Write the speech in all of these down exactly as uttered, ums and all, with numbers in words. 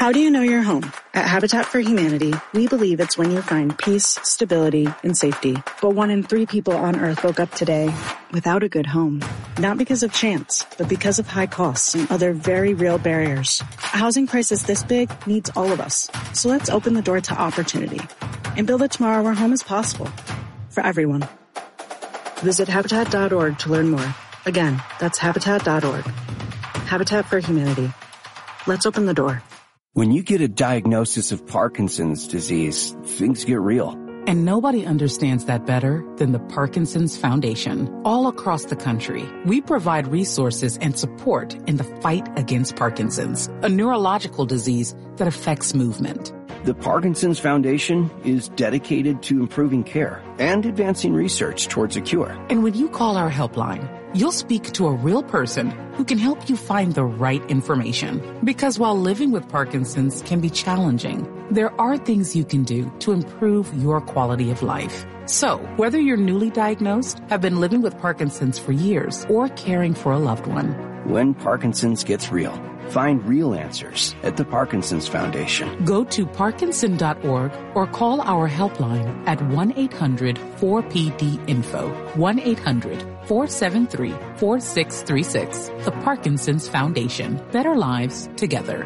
How do you know you're home? At Habitat for Humanity, we believe it's when you find peace, stability, and safety. But one in three people on Earth woke up today without a good home. Not because of chance, but because of high costs and other very real barriers. A housing crisis this big needs all of us. So let's open the door to opportunity and build a tomorrow where home is possible for everyone. Visit Habitat dot org to learn more. Again, that's Habitat dot org. Habitat for Humanity. Let's open the door. When you get a diagnosis of Parkinson's disease, things get real. And nobody understands that better than the Parkinson's Foundation. All across the country, we provide resources and support in the fight against Parkinson's, a neurological disease that affects movement. The Parkinson's Foundation is dedicated to improving care and advancing research towards a cure. And when you call our helpline, you'll speak to a real person who can help you find the right information. Because while living with Parkinson's can be challenging, there are things you can do to improve your quality of life. So, whether you're newly diagnosed, have been living with Parkinson's for years, or caring for a loved one, when Parkinson's gets real, find real answers at the Parkinson's Foundation. Go to Parkinson dot org or call our helpline at one eight hundred four P D info, one eight hundred four seven three four six three six. The Parkinson's Foundation. Better lives together.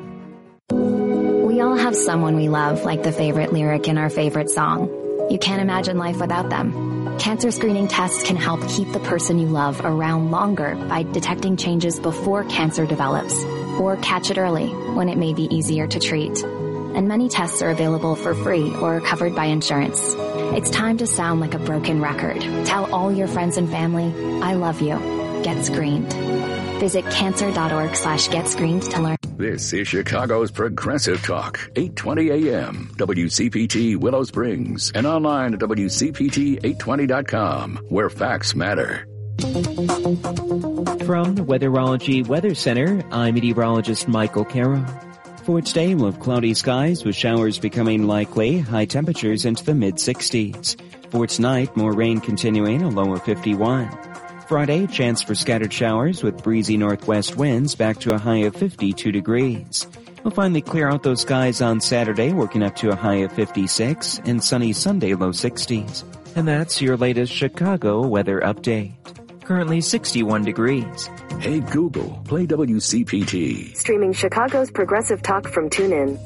We all have someone we love, like the favorite lyric in our favorite song. You can't imagine life without them. Cancer screening tests can help keep the person you love around longer by detecting changes before cancer develops, or catch it early when it may be easier to treat. And many tests are available for free or covered by insurance. It's time to sound like a broken record. Tell all your friends and family, I love you. Get screened. Visit cancer dot org slash get screened to learn. This is Chicago's Progressive Talk, eight twenty A M, W C P T Willow Springs, and online at W C P T eight twenty dot com, where facts matter. From the Weatherology Weather Center, I'm meteorologist Michael Carroll. For today, we'll have cloudy skies with showers becoming likely, high temperatures into the mid sixties. For tonight, more rain continuing, a low of fifty-one. Friday, chance for scattered showers with breezy northwest winds back to a high of fifty-two degrees. We'll finally clear out those skies on Saturday, working up to a high of fifty-six, and sunny Sunday, low sixties. And that's your latest Chicago weather update. Currently sixty-one degrees. Hey Google, play W C P T. Streaming Chicago's Progressive Talk from TuneIn.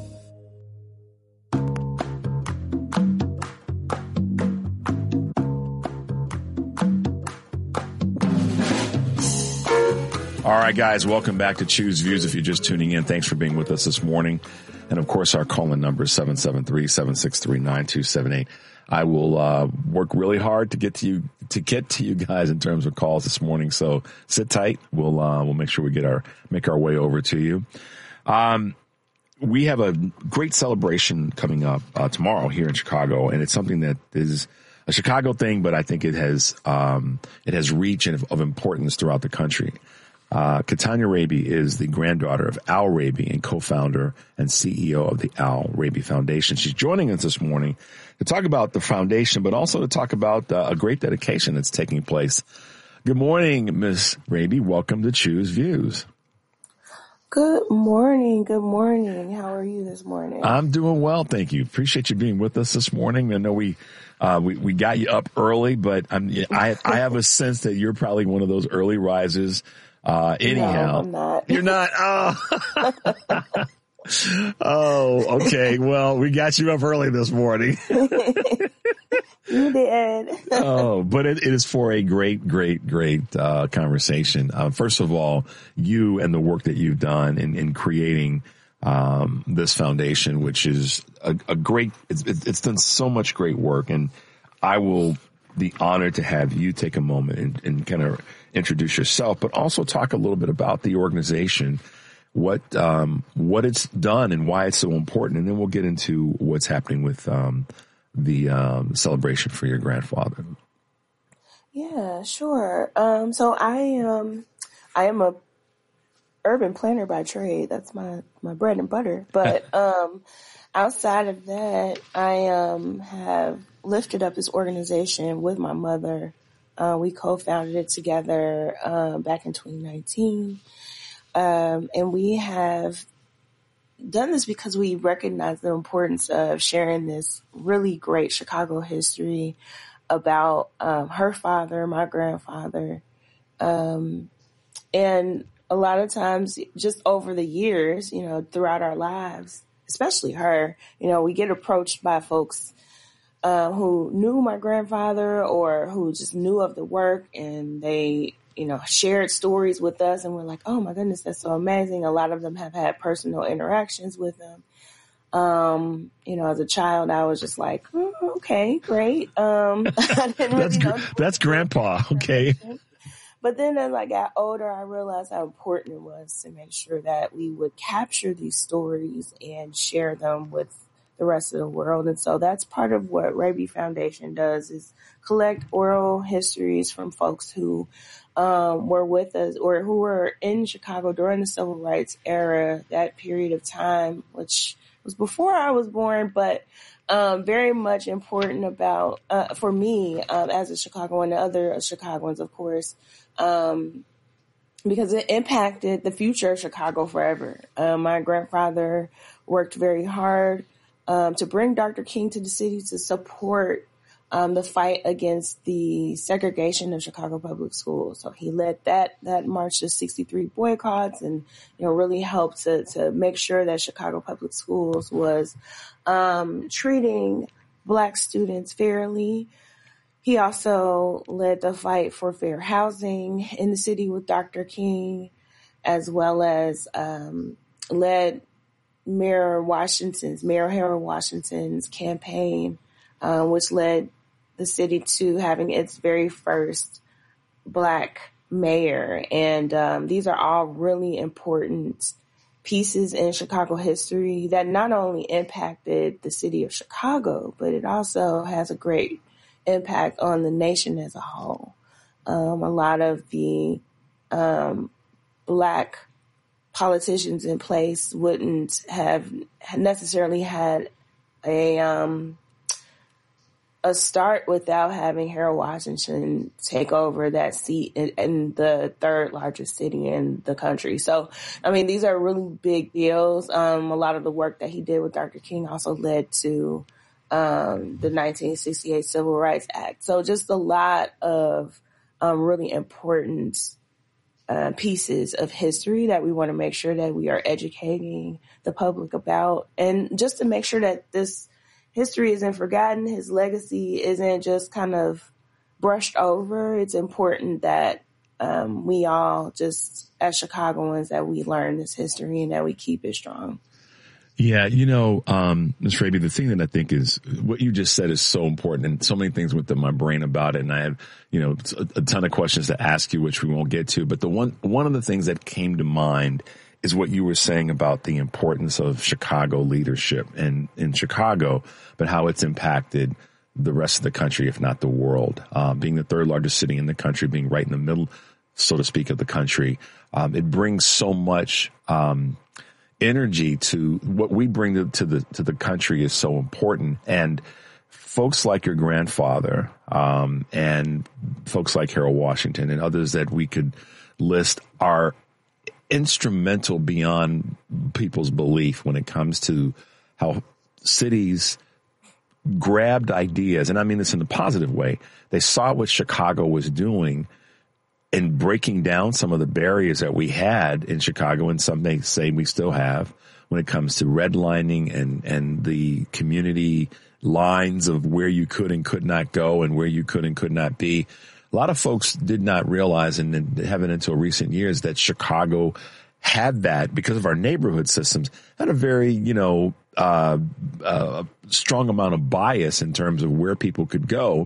All right, guys, welcome back to Choose Views. If you're just tuning in, thanks for being with us this morning. And, of course, our call-in number is seven seven three, seven six three, nine two seven eight. I will uh work really hard to get to you to get to you guys in terms of calls this morning. So sit tight. We'll uh we'll make sure we get our make our way over to you. Um we have a great celebration coming up uh tomorrow here in Chicago, and it's something that is a Chicago thing, but I think it has um it has reach and of, of importance throughout the country. Uh, Katanya Raby is the granddaughter of Al Raby and co-founder and C E O of the Al Raby Foundation. She's joining us this morning to talk about the foundation, but also to talk about uh, a great dedication that's taking place. Good morning, Miz Raby. Welcome to Choose Views. Good morning. Good morning. How are you this morning? I'm doing well, thank you. Appreciate you being with us this morning. I know we uh, we, we got you up early, but I'm, I I have a sense that you're probably one of those early risers. Uh, anyhow, no, I'm not. You're not. Oh, oh, okay. Well, we got you up early this morning. You did. Oh, but it, it is for a great, great, great, uh, conversation. Uh, first of all, you and the work that you've done in, in creating, um, this foundation, which is a, a great, it's, it's done so much great work, and I will be honored to have you take a moment and, and kind of introduce yourself, but also talk a little bit about the organization, what um, what it's done and why it's so important, and then we'll get into what's happening with um, the um, celebration for your grandfather. Yeah, sure. Um, so I um I am a urban planner by trade. That's my my bread and butter. But um, outside of that, I um have lifted up this organization with my mother. Uh, we co-founded it together uh, back in twenty nineteen, um, and we have done this because we recognize the importance of sharing this really great Chicago history about um, her father, my grandfather. Um, and a lot of times just over the years, you know, throughout our lives, especially her, you know, we get approached by folks uh, who knew my grandfather or who just knew of the work, and they, you know, shared stories with us, and we're like, oh my goodness, that's so amazing. A lot of them have had personal interactions with them. Um, you know, as a child, I was just like, oh, okay, great. Um, I didn't really that's, know. That's grandpa. Okay. But then as I got older, I realized how important it was to make sure that we would capture these stories and share them with the rest of the world. And so that's part of what Raby Foundation does, is collect oral histories from folks who um, were with us or who were in Chicago during the Civil Rights era, that period of time, which was before I was born, but um, very much important about uh, for me um, as a Chicagoan and other Chicagoans, of course, um, because it impacted the future of Chicago forever. Um, my grandfather worked very hard um, to bring Doctor King to the city to support um, the fight against the segregation of Chicago public schools. So he led that that march to sixty-three boycotts, and you know really helped to to make sure that Chicago public schools was um, treating Black students fairly. He also led the fight for fair housing in the city with Doctor King, as well as um, led Mayor Washington's, Mayor Harold Washington's campaign, uh, which led the city to having its very first Black mayor. And um, these are all really important pieces in Chicago history that not only impacted the city of Chicago, but it also has a great impact on the nation as a whole. Um, a lot of the um, Black politicians in place wouldn't have necessarily had a um, a start without having Harold Washington take over that seat in, in the third largest city in the country. So, I mean, these are really big deals. Um, a lot of the work that he did with Doctor King also led to um, the nineteen sixty-eight Civil Rights Act. So just a lot of um, really important uh, pieces of history that we want to make sure that we are educating the public about, and just to make sure that this history isn't forgotten, his legacy isn't just kind of brushed over. It's important that um, we all, just as Chicagoans, that we learn this history and that we keep it strong. Yeah, you know, um, Miz Raby, the thing that I think is what you just said is so important, and so many things went through my brain about it. And I have, you know, a, a ton of questions to ask you, which we won't get to. But the one, one of the things that came to mind is what you were saying about the importance of Chicago leadership and in Chicago, but how it's impacted the rest of the country, if not the world. Um, being the third largest city in the country, being right in the middle, so to speak, of the country, um, it brings so much um, energy to what we bring to, to the to the country is so important. And folks like your grandfather um, and folks like Harold Washington and others that we could list are instrumental beyond people's belief when it comes to how cities grabbed ideas. And I mean this in a positive way. They saw what Chicago was doing and breaking down some of the barriers that we had in Chicago, and some may say we still have, when it comes to redlining and, and the community lines of where you could and could not go and where you could and could not be. A lot of folks did not realize, and haven't until recent years, that Chicago had that because of our neighborhood systems, had a very, you know, uh, uh, strong amount of bias in terms of where people could go.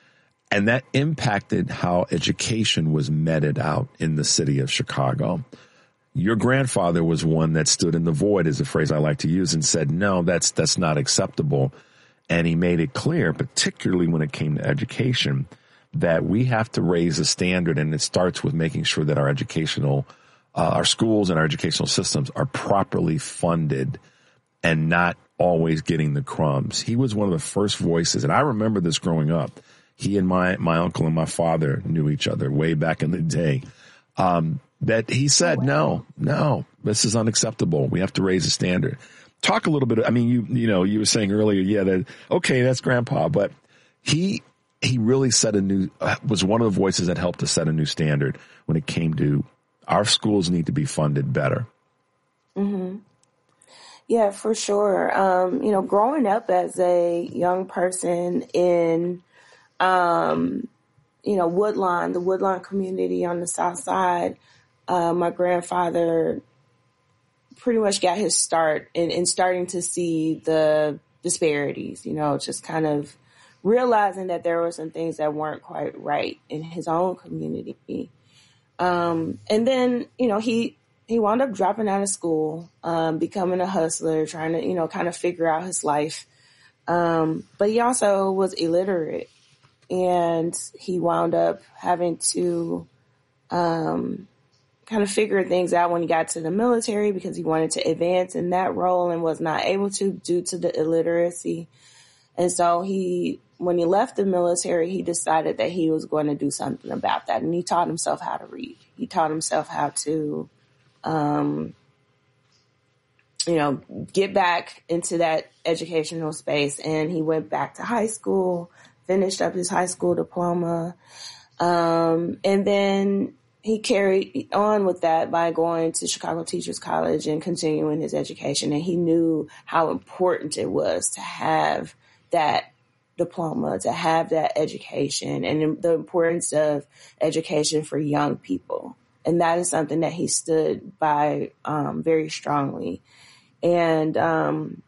And that impacted how education was meted out in the city of Chicago. Your grandfather was one that stood in the void, is a phrase I like to use, and said, no, that's, that's not acceptable. And he made it clear, particularly when it came to education, that we have to raise the standard, and it starts with making sure that our educational, uh, our schools and our educational systems are properly funded and not always getting the crumbs. He was one of the first voices, and I remember this growing up. He and my, my uncle and my father knew each other way back in the day. Um, that he said, no, no, This is unacceptable. We have to raise the standard. Talk a little bit. I mean, you, you know, you were saying earlier, yeah, that, okay, that's grandpa, but he, he really set a new, uh, was one of the voices that helped to set a new standard when it came to our schools need to be funded better. Mm-hmm. Yeah, for sure. Um, you know, growing up as a young person in, um, you know, Woodlawn, the Woodlawn community on the South Side, uh, my grandfather pretty much got his start in, in starting to see the disparities, you know, just kind of realizing that there were some things that weren't quite right in his own community. Um, and then, you know, he, he wound up dropping out of school, um, becoming a hustler, trying to, you know, kind of figure out his life. Um, but he also was illiterate, and he wound up having to, um, kind of figure things out when he got to the military because he wanted to advance in that role and was not able to due to the illiteracy. And so he, when he left the military, he decided that he was going to do something about that. And he taught himself how to read. He taught himself how to, um, you know, get back into that educational space. And he went back to high school, finished up his high school diploma. Um, and then he carried on with that by going to Chicago Teachers College and continuing his education. And he knew how important it was to have that diploma, to have that education, and the importance of education for young people. And that is something that he stood by um, very strongly. And um,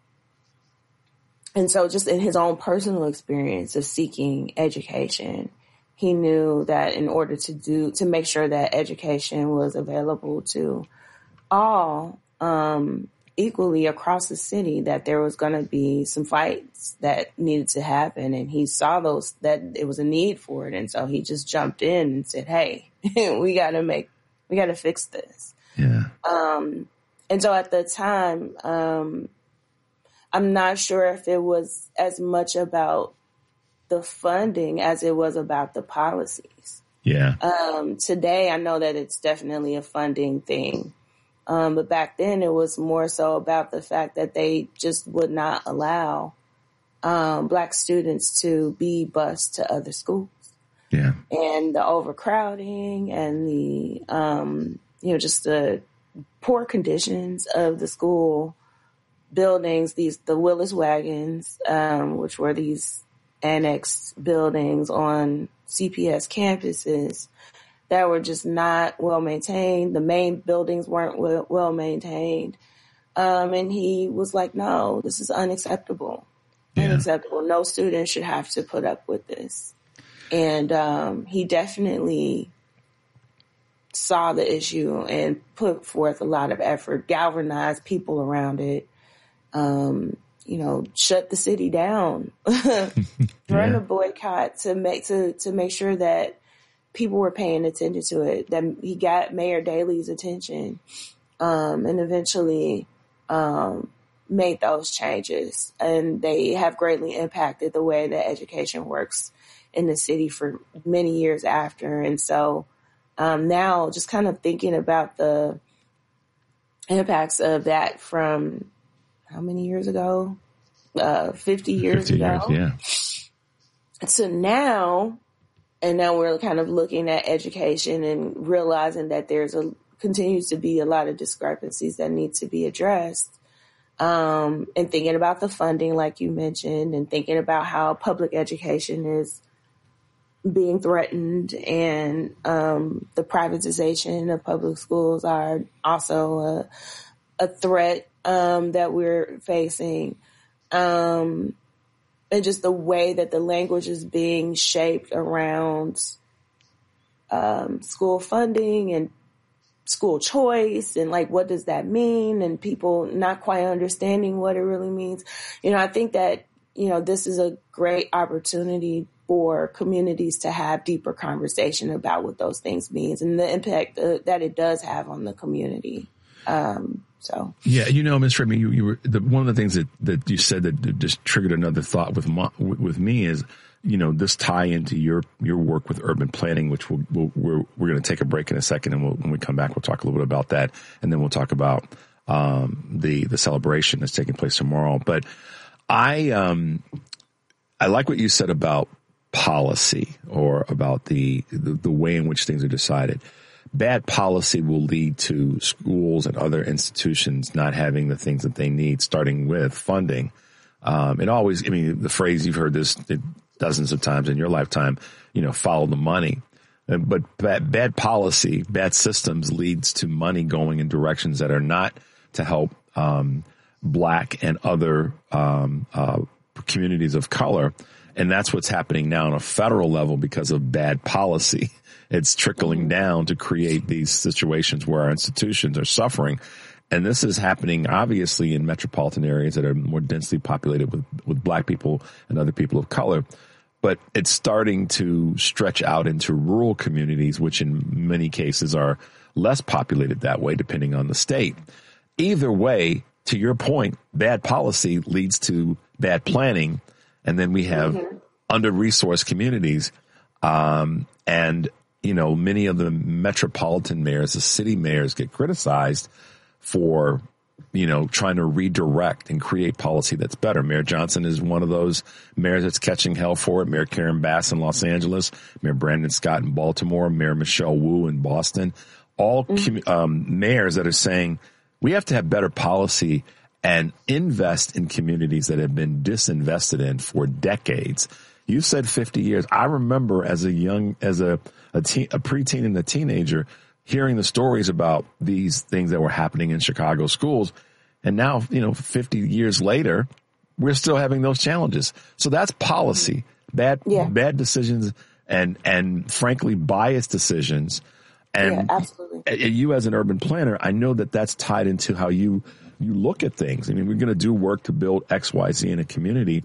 and so just in his own personal experience of seeking education, he knew that in order to do, to make sure that education was available to all um, equally across the city, that there was going to be some fights that needed to happen. And he saw those, that it was a need for it. And so he just jumped in and said, hey, we got to make, we got to fix this. Yeah. Um, and so at the time, um, I'm not sure if it was as much about the funding as it was about the policies. Yeah. Um, today, I know that it's definitely a funding thing. Um, but back then it was more so about the fact that they just would not allow, um, Black students to be bused to other schools. Yeah. And the overcrowding and the, um, you know, just the poor conditions of the school buildings, these, the Willis wagons, um, which were these annexed buildings on C P S campuses that were just not well maintained. The main buildings weren't well, well maintained. Um, and he was like, no, this is unacceptable. Yeah. Unacceptable. No student should have to put up with this. And um, he definitely saw the issue and put forth a lot of effort, galvanized people around it, um, you know, shut the city down, run yeah. a boycott to make to to make sure that people were paying attention to it. That he got Mayor Daley's attention, um, and eventually um, made those changes, and they have greatly impacted the way that education works in the city for many years after. And so um, now, just kind of thinking about the impacts of that from how many years ago? Uh, fifty years fifty ago. Years, yeah. So now, and now we're kind of looking at education and realizing that there's a, continues to be a lot of discrepancies that need to be addressed. Um, and thinking about the funding, like you mentioned, and thinking about how public education is being threatened, and um, the privatization of public schools are also a, a threat um, that we're facing. Um, and just the way that the language is being shaped around um, school funding and school choice, and like, what does that mean? And people not quite understanding what it really means. You know, I think that, you know, this is a great opportunity for communities to have deeper conversation about what those things means and the impact uh, that it does have on the community. Um, so. Yeah. You know, Miz Redmond, you, you were the, one of the things that, that you said that just triggered another thought with, my, with me is you know, this tie into your, your work with urban planning, which we'll, we'll, we're, we're going to take a break in a second. And we'll, when we come back, we'll talk a little bit about that. And then we'll talk about, um, the, the celebration that's taking place tomorrow. But I, um, I like what you said about policy, or about the, the, the way in which things are decided. Bad policy will lead to schools and other institutions not having the things that they need, starting with funding. Um, it always, I mean, the phrase, you've heard this dozens of times in your lifetime, you know, follow the money. But bad, bad policy, bad systems leads to money going in directions that are not to help um, Black and other um, uh, communities of color. And that's what's happening now on a federal level because of bad policy. It's trickling down to create these situations where our institutions are suffering. And this is happening obviously in metropolitan areas that are more densely populated with, with Black people and other people of color. But it's starting to stretch out into rural communities, which in many cases are less populated that way, depending on the state. Either way, to your point, bad policy leads to bad planning. And then we have mm-hmm. under-resourced communities. Um, and, you know, many of the metropolitan mayors, the city mayors, get criticized for, you know, trying to redirect and create policy that's better. Mayor Johnson is one of those mayors that's catching hell for it. Mayor Karen Bass in Los Angeles, Mayor Brandon Scott in Baltimore, Mayor Michelle Wu in Boston, all mm-hmm. um, mayors that are saying we have to have better policy and invest in communities that have been disinvested in for decades. You said fifty years. I remember as a young, as a, a, teen, a preteen and a teenager, hearing the stories about these things that were happening in Chicago schools. And now, you know, fifty years later, we're still having those challenges. So that's policy, bad, yeah. bad decisions and, and frankly, biased decisions. And yeah, absolutely. You as an urban planner, I know that that's tied into how you, you look at things. I mean, we're going to do work to build X, Y, Z in a community.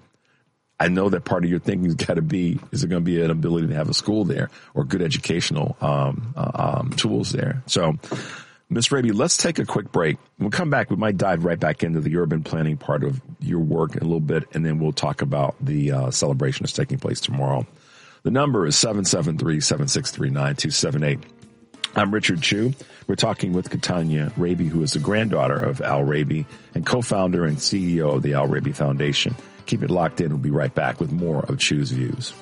I know that part of your thinking has got to be, is there going to be an ability to have a school there or good educational um, uh, um, tools there? So, Miz Raby, let's take a quick break. When we come back, we might dive right back into the urban planning part of your work in a little bit, and then we'll talk about the uh, celebration that's taking place tomorrow. The number is seven seven three, seven six three, nine two seven eight. I'm Richard Chu. We're talking with Katanya Raby, who is the granddaughter of Al Raby and co-founder and C E O of the Al Raby Foundation. Keep it locked in. We'll be right back with more of Chu's Views.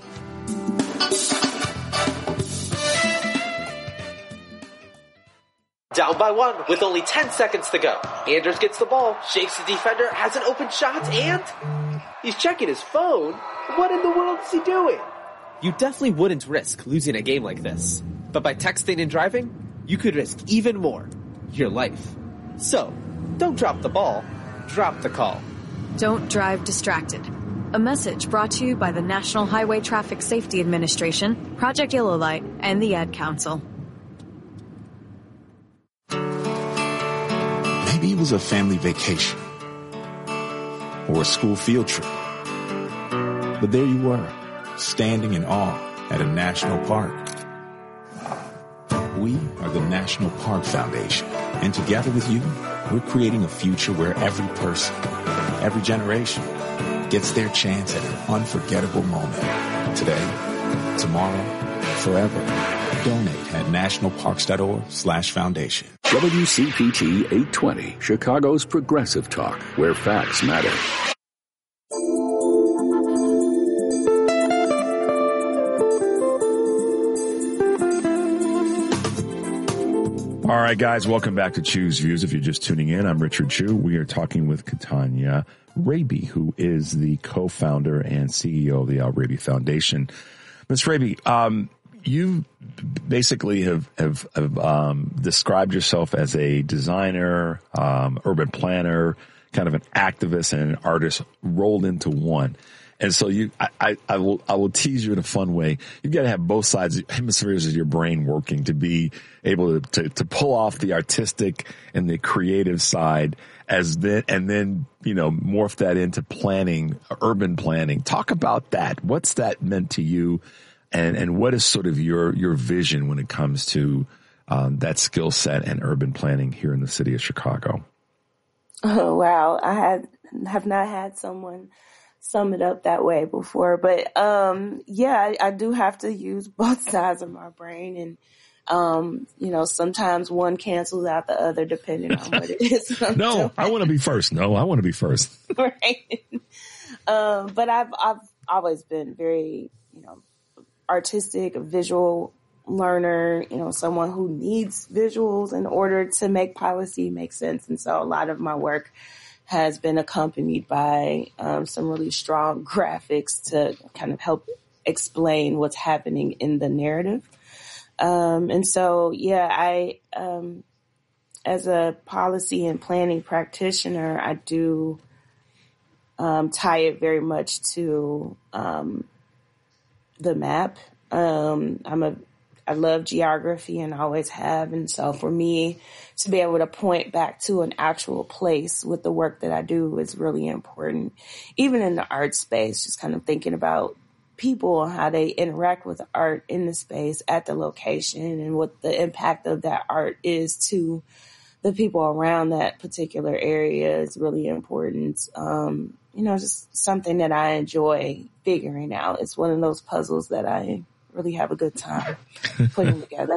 Down by one with only ten seconds to go. Anders gets the ball, shakes the defender, has an open shot, and he's checking his phone. What in the world is he doing? You definitely wouldn't risk losing a game like this. But by texting and driving, you could risk even more, your life. So, don't drop the ball, drop the call. Don't drive distracted. A message brought to you by the National Highway Traffic Safety Administration, Project Yellow Light, and the Ad Council. Maybe it was a family vacation or a school field trip. But there you were, standing in awe at a national park. We are the National Park Foundation, and together with you, we're creating a future where every person, every generation, gets their chance at an unforgettable moment. Today, tomorrow, forever. Donate at nationalparks.org slash foundation. W C P T eight twenty, Chicago's progressive talk, where facts matter. All right, guys, welcome back to Chu's Views. If you're just tuning in, I'm Richard Chu. We are talking with Katanya Raby, who is the co-founder and C E O of the Al Raby Foundation. Miz Raby, um, you basically have, have, have um, described yourself as a designer, um, urban planner, kind of an activist and an artist rolled into one. And so you, I, I, I will, I will tease you in a fun way. You've got to have both sides, hemispheres of your brain working to be able to, to, to pull off the artistic and the creative side as then, and then, you know, morph that into planning, urban planning. Talk about that. What's that meant to you? And, and what is sort of your, your vision when it comes to, um, that skill set and urban planning here in the city of Chicago? Oh, wow. I had, have not had someone sum it up that way before. But um, yeah, I, I do have to use both sides of my brain, and um, you know, sometimes one cancels out the other depending on what it is. No, doing. I want to be first. No, I want to be first. Right. um, but I've I've always been very, you know, artistic, a visual learner, you know, someone who needs visuals in order to make policy make sense. And so a lot of my work has been accompanied by um, some really strong graphics to kind of help explain what's happening in the narrative. Um, and so, yeah, I, um, as a policy and planning practitioner, I do um, tie it very much to um, the map. Um, I'm a, I love geography and always have. And so for me to be able to point back to an actual place with the work that I do is really important. Even in the art space, just kind of thinking about people and how they interact with art in the space at the location and what the impact of that art is to the people around that particular area is really important. Um, you know, just something that I enjoy figuring out. It's one of those puzzles that I really have a good time putting together.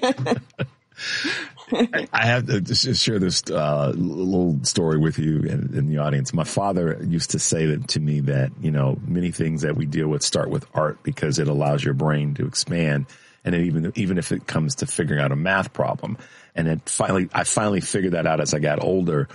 I, I have to just share this uh, little story with you in, in the audience. My father used to say that to me that, you know, many things that we deal with start with art because it allows your brain to expand. And then even, even if it comes to figuring out a math problem. And then finally, I finally figured that out as I got older.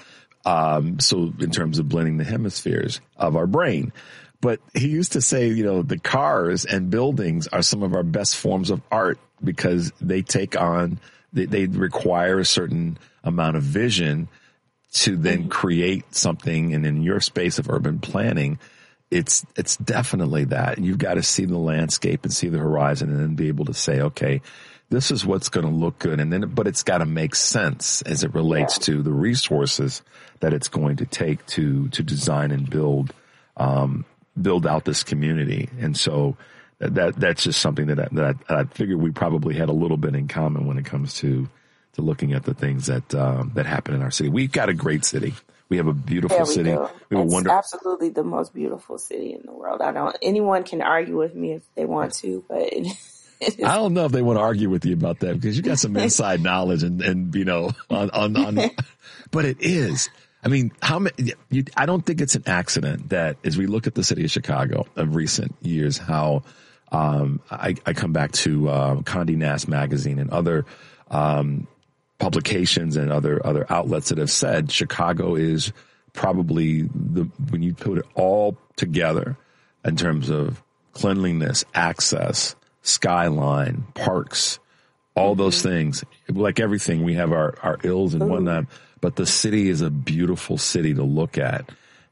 Um, so in terms of blending the hemispheres of our brain. But he used to say, you know, the cars and buildings are some of our best forms of art because they take on, they, they require a certain amount of vision to then create something. And in your space of urban planning, it's, it's definitely that. You've got to see the landscape and see the horizon and then be able to say, okay, this is what's going to look good. And then, but it's got to make sense as it relates yeah. to the resources that it's going to take to, to design and build, um, build out this community. And so that, that's just something that I, that I, I figured we probably had a little bit in common when it comes to, to looking at the things that, um, that happen in our city. We've got a great city. We have a beautiful yeah, we city. Do. We have it's a wonderful, absolutely the most beautiful city in the world. I don't, anyone can argue with me if they want to, but it, it is. I don't know if they want to argue with you about that because you got some inside knowledge and, and, you know, on, on, on, but it is. I mean, how many, you, I don't think it's an accident that as we look at the city of Chicago of recent years, how, um, I, I come back to, uh, Condé Nast magazine and other, um, publications and other, other outlets that have said Chicago is probably the, when you put it all together in terms of cleanliness, access, skyline, parks, all mm-hmm. those things, like everything, we have our, our ills and Ooh. whatnot. But the city is a beautiful city to look at.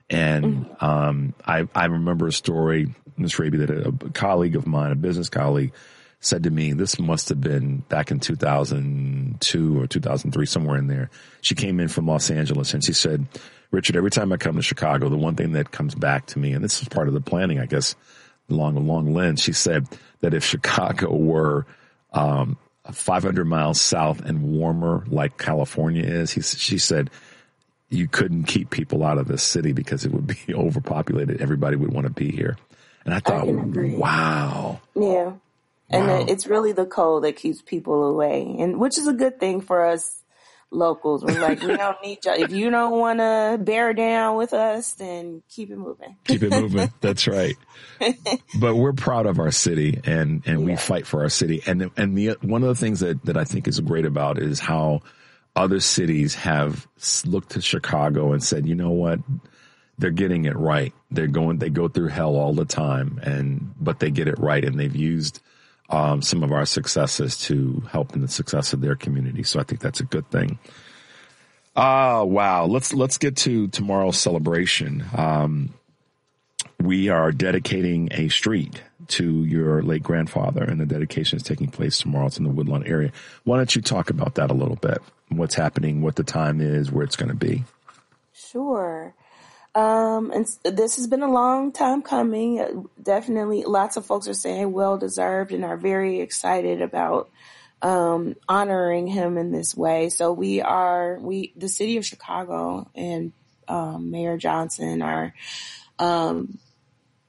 And um, I, I remember a story, Miz Raby, that a, a colleague of mine, a business colleague, said to me, this must have been back in two thousand two or two thousand three, somewhere in there. She came in from Los Angeles and she said, Richard, every time I come to Chicago, the one thing that comes back to me, and this is part of the planning, I guess, along a long lens, she said that if Chicago were um five hundred miles south and warmer like California is, he, she said, you couldn't keep people out of this city because it would be overpopulated. Everybody would want to be here. And I thought, I wow. Yeah. And wow. it's really the cold that keeps people away, and which is a good thing for us locals. We're like, we don't need y'all. If you don't want to bear down with us, then keep it moving. Keep it moving. That's right. But we're proud of our city and, and yeah. we fight for our city. And, and the, one of the things that, that I think is great about is how other cities have looked to Chicago and said, you know what? They're getting it right. They're going, they go through hell all the time and, but they get it right. And they've used Um, some of our successes to help in the success of their community. So I think that's a good thing. Ah, uh, wow. Let's, let's get to tomorrow's celebration. Um, we are dedicating a street to your late grandfather, and the dedication is taking place tomorrow. It's in the Woodlawn area. Why don't you talk about that a little bit? What's happening, what the time is, where it's going to be? Sure. Um, and this has been a long time coming. Definitely lots of folks are saying well deserved and are very excited about, um, honoring him in this way. So we are, we, the city of Chicago and, um, Mayor Johnson are, um,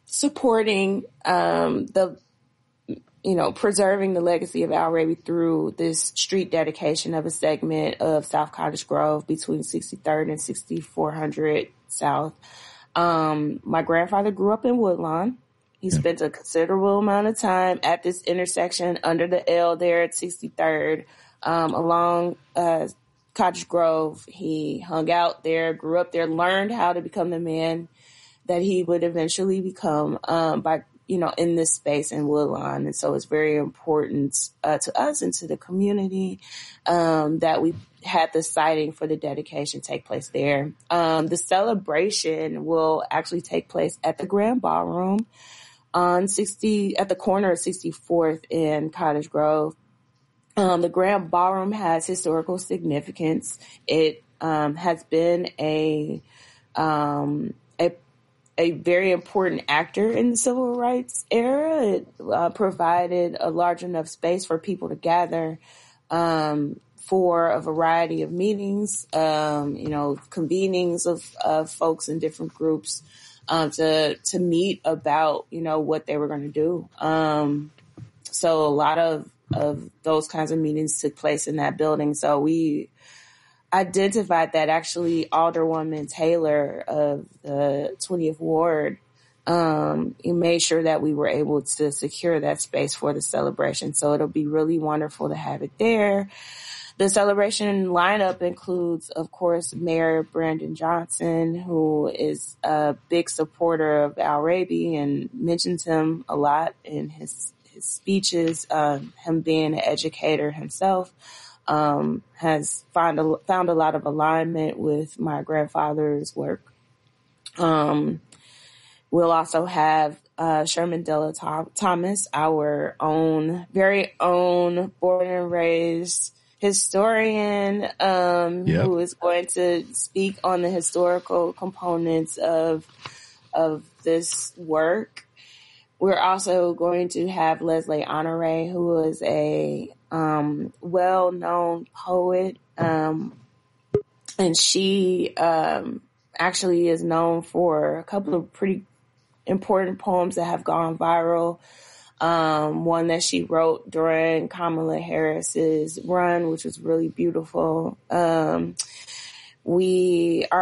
supporting um, the, you know, preserving the legacy of Al Raby through this street dedication of a segment of South Cottage Grove between sixty-third and sixty-four hundred South. Um, my grandfather grew up in Woodlawn. He yeah. spent a considerable amount of time at this intersection under the L there at sixty-third, um, along uh, Cottage Grove. He hung out there, grew up there, learned how to become the man that he would eventually become um, by, you know, in this space in Woodlawn. And so it's very important uh, to us and to the community um, that we had the sighting for the dedication take place there. Um, the celebration will actually take place at the Grand Ballroom on sixty at the corner of sixty-fourth and Cottage Grove. Um, the Grand Ballroom has historical significance. It um, has been a um, a a very important actor in the civil rights era. It uh, provided a large enough space for people to gather um, for a variety of meetings, um, you know, convenings of, of folks in different groups um, to to meet about, you know, what they were going to do. Um, so a lot of, of those kinds of meetings took place in that building. So we identified that actually Alderwoman Taylor of the twentieth Ward um, made sure that we were able to secure that space for the celebration. So it'll be really wonderful to have it there. The celebration lineup includes, of course, Mayor Brandon Johnson, who is a big supporter of Al Raby and mentions him a lot in his, his speeches, uh, him being an educator himself. Um, has found a, found a lot of alignment with my grandfather's work. Um, we'll also have uh, Sherman Della Thomas, our own, very own, born and raised historian, um, yep. who is going to speak on the historical components of of this work. We're also going to have Leslie Honore, who is a um, well-known poet, um, and she um, actually is known for a couple of pretty important poems that have gone viral. Um, one that she wrote during Kamala Harris's run, which was really beautiful. Um, we are